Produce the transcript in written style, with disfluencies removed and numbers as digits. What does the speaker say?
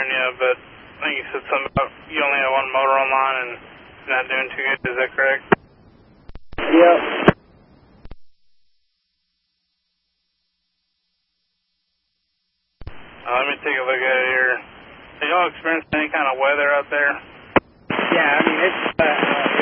monitoring you, but I think you said something about you only have one motor online and you're not doing too good. Is that correct? Yep. Let me take a look at it here. Have y'all experienced any kind of weather out there? Yeah, I mean, it's